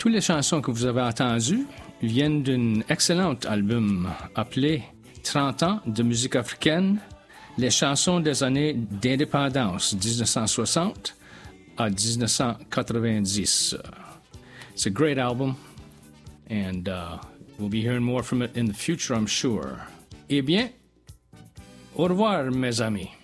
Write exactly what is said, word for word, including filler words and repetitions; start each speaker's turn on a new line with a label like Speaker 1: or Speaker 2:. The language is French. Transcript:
Speaker 1: Toutes les chansons que vous avez entendues viennent d'un excellent album appelé trente ans de musique africaine, les chansons des années d'indépendance, dix-neuf cent soixante à dix-neuf cent quatre-vingt-dix. It's a great album, and uh, we'll be hearing more from it in the future, I'm sure. Eh bien, au revoir, mes amis.